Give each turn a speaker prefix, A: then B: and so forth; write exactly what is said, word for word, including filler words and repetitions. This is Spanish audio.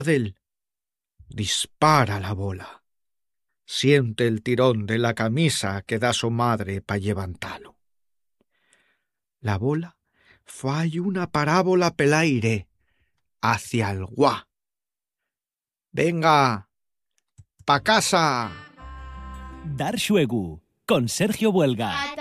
A: Del dispara la bola. Siente el tirón de la camisa que da su madre pa' llevantalo. La bola fai una parábola pel aire hacia el guá. Venga, pa casa.
B: Dar Xuegu, con Sergio Buelga.